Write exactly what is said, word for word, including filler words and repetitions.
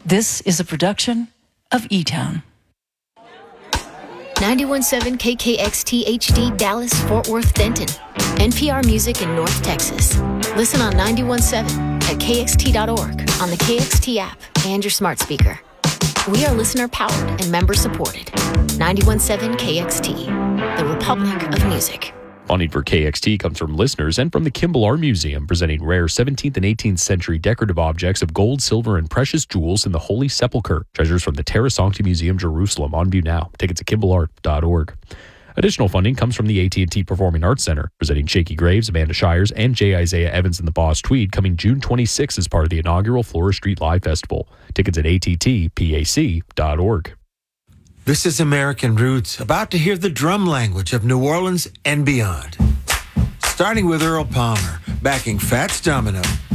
This is a production of E-Town. ninety-one point seven K K X T H D Dallas, Fort Worth, Denton. N P R Music in North Texas. Listen on ninety-one point seven at K X T dot org, on the K X T app, and your smart speaker. We are listener-powered and member-supported. ninety-one point seven K X T, the Republic of Music. Funding for K X T comes from listeners and from the Kimball Art Museum, presenting rare seventeenth and eighteenth century decorative objects of gold, silver, and precious jewels in the Holy Sepulchre. Treasures from the Terra Sancti Museum, Jerusalem, on view now. Tickets at kimball art dot org. Additional funding comes from the A T and T Performing Arts Center, presenting Shakey Graves, Amanda Shires, and J. Isaiah Evans and the Boss Tweed, coming June twenty-sixth as part of the inaugural Flora Street Live Festival. Tickets at A T T pac dot org. This is American Roots, about to hear the drum language of New Orleans and beyond. Starting with Earl Palmer, backing Fats Domino